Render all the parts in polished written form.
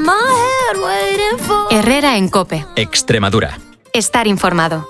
Herrera en COPE. Extremadura. Estar informado.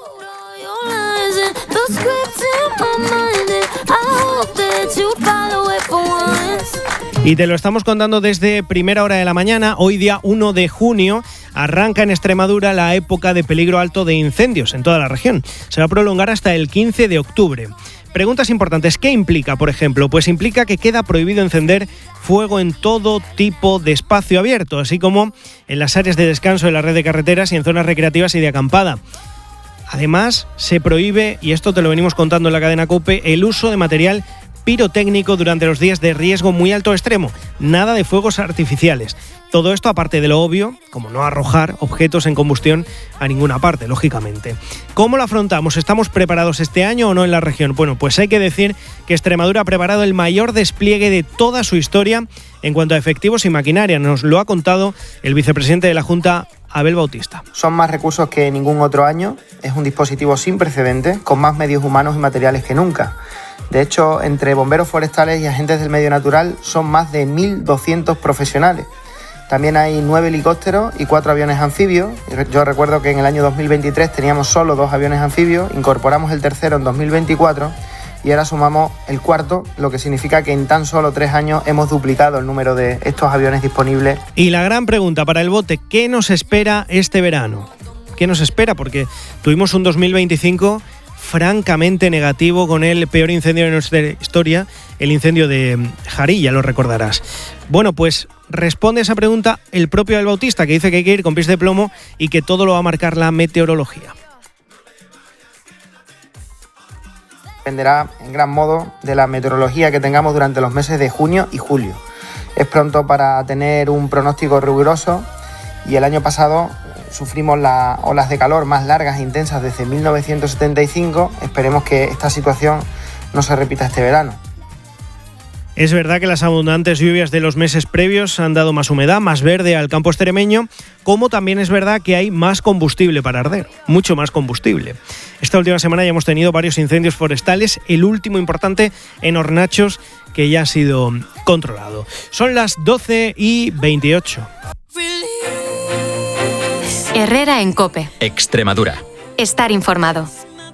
Y te lo estamos contando desde primera hora de la mañana. Hoy día 1 de junio arranca en Extremadura la época de peligro alto de incendios en toda la región. Se va a prolongar hasta el 15 de octubre. Preguntas importantes. ¿Qué implica, por ejemplo? Pues implica que queda prohibido encender fuego en todo tipo de espacio abierto, así como en las áreas de descanso de la red de carreteras y en zonas recreativas y de acampada. Además, se prohíbe, y esto te lo venimos contando en la cadena COPE, el uso de material pirotécnico durante los días de riesgo muy alto extremo. Nada de fuegos artificiales. Todo esto aparte de lo obvio, como no arrojar objetos en combustión a ninguna parte, lógicamente. ¿Cómo lo afrontamos? ¿Estamos preparados este año o no en la región? Bueno, pues hay que decir que Extremadura ha preparado el mayor despliegue de toda su historia en cuanto a efectivos y maquinaria. Nos lo ha contado el vicepresidente de la Junta, Abel Bautista. Son más recursos que ningún otro año. Es un dispositivo sin precedentes, con más medios humanos y materiales que nunca. De hecho, entre bomberos forestales y agentes del medio natural son más de 1.200 profesionales. También hay 9 helicópteros y 4 aviones anfibios. Yo recuerdo que en el año 2023 teníamos solo 2 aviones anfibios, incorporamos el tercero en 2024 y ahora sumamos el cuarto, lo que significa que en tan solo 3 años hemos duplicado el número de estos aviones disponibles. Y la gran pregunta para el bote, ¿qué nos espera este verano? ¿Qué nos espera? Porque tuvimos un 2025 francamente negativo con el peor incendio de nuestra historia, el incendio de Jarilla, lo recordarás. Bueno, pues responde a esa pregunta el propio Abel Bautista, que dice que hay que ir con pies de plomo y que todo lo va a marcar la meteorología. Dependerá en gran modo de la meteorología que tengamos durante los meses de junio y julio. Es pronto para tener un pronóstico riguroso y el año pasado sufrimos las olas de calor más largas e intensas desde 1975. Esperemos que esta situación no se repita este verano. Es verdad que las abundantes lluvias de los meses previos han dado más humedad, más verde al campo extremeño, como también es verdad que hay más combustible para arder, mucho más combustible. Esta última semana ya hemos tenido varios incendios forestales, el último importante en Hornachos, que ya ha sido controlado. Son las 12:28. Herrera en COPE. Extremadura. Estar informado.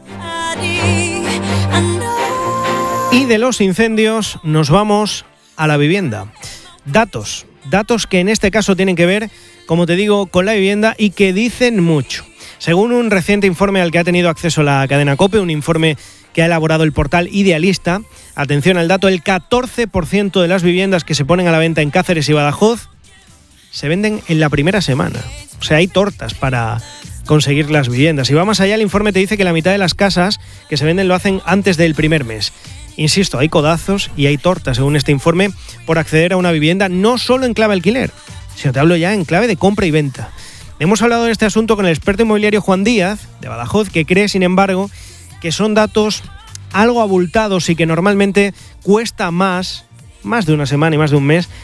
Y de los incendios nos vamos a la vivienda. Datos que en este caso tienen que ver, como te digo, con la vivienda y que dicen mucho. Según un reciente informe al que ha tenido acceso la cadena COPE, un informe que ha elaborado el portal Idealista, atención al dato, el 14% de las viviendas que se ponen a la venta en Cáceres y Badajoz se venden en la primera semana. O sea, hay tortas para conseguir las viviendas. Y va más allá, el informe te dice que la mitad de las casas que se venden lo hacen antes del primer mes. Insisto, hay codazos y hay tortas, según este informe, por acceder a una vivienda, no solo en clave alquiler, sino te hablo ya en clave de compra y venta. Hemos hablado de este asunto con el experto inmobiliario Juan Díaz, de Badajoz, que cree, sin embargo, que son datos algo abultados y que normalmente cuesta más de una semana y más de un mes,